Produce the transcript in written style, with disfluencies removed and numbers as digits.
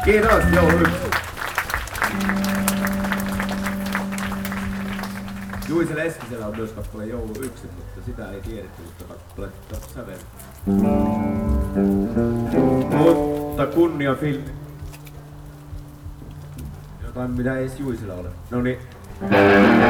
Kiitos, joulu 1. Juise Leskisellä on myös kappale joulu 1, mutta sitä ei tiedetty, mutta kappaletta sävel. Mutta kunnia filmi. Jotain mitä ei edes Juisella ole. Noniin.